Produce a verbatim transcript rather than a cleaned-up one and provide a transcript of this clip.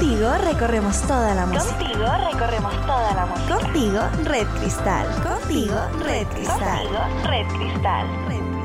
Contigo recorremos toda la música. Contigo recorremos toda la música. Contigo, Red Cristal. Contigo, Red Cristal. Contigo, Red Cristal. Red Cristal.